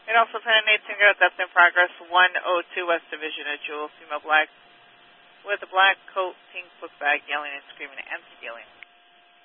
It also found an 18-year theft in progress, 102 West Division, a Jewel, female black, with a black coat, pink book bag, yelling and screaming, and stealing.